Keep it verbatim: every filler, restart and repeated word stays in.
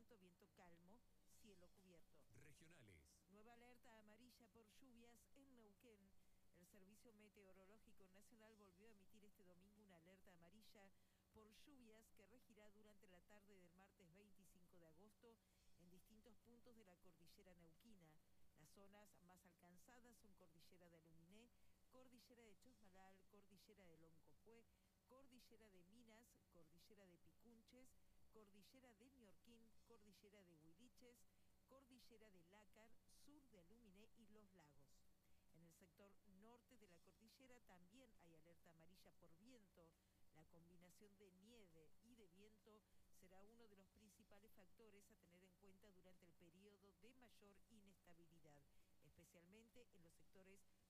viento, viento calmo, cielo cubierto. Regionales. Nueva alerta amarilla por lluvias en Neuquén. El Servicio Meteorológico Nacional volvió a emitir este domingo una alerta amarilla por lluvias que regirá durante la tarde del martes veinticinco de agosto en distintos puntos de la cordillera neuquina. Las zonas más alcanzadas son Cordillera de Aluminé, Cordillera de Chosmalal, Cordillera de Loncopué, Cordillera de Minas, Cordillera de Picunches, Cordillera de Ñorquín, Cordillera de Huiliches, Cordillera de Lácar, sur de Aluminé y Los Lagos. En el sector norte de la cordillera también hay alerta amarilla por viento. La combinación de nieve y de viento será uno de los principales factores a tener en cuenta durante el periodo de mayor inestabilidad, especialmente en los sectores